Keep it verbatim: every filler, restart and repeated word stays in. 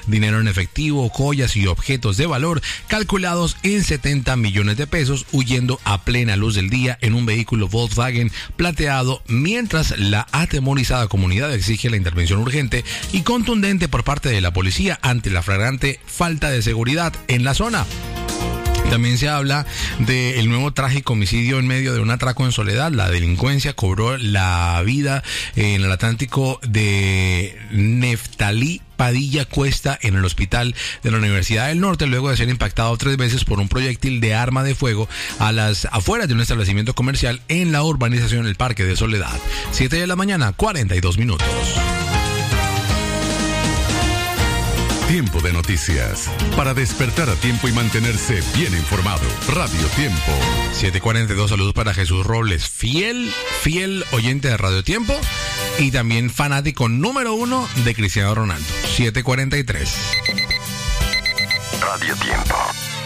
dinero en efectivo, joyas y objetos de valor calculados en setenta millones de pesos, huyendo a plena luz del día en un vehículo Volkswagen plateado, mientras la atemorizada comunidad exige la intervención urgente y contundente por parte de la policía ante la flagrante falta de seguridad en la zona. También se habla del nuevo trágico homicidio en medio de un atraco en Soledad. La delincuencia cobró la vida en el Atlántico de Neftalí Padilla Cuesta en el hospital de la Universidad del Norte, luego de ser impactado tres veces por un proyectil de arma de fuego a las afueras de un establecimiento comercial en la urbanización El Parque de Soledad. siete de la mañana, cuarenta y dos minutos. Tiempo de noticias. Para despertar a tiempo y mantenerse bien informado. Radio Tiempo. siete cuarenta y dos, saludos para Jesús Robles, fiel, fiel oyente de Radio Tiempo y también fanático número uno de Cristiano Ronaldo. siete cuarenta y tres. Radio Tiempo.